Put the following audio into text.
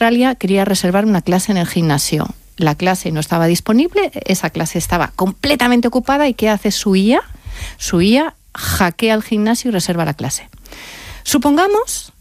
Australia quería reservar una clase en el gimnasio. La clase no estaba disponible, esa clase estaba completamente ocupada. ¿Y qué hace su IA? Su IA hackea el gimnasio y reserva la clase. Supongamos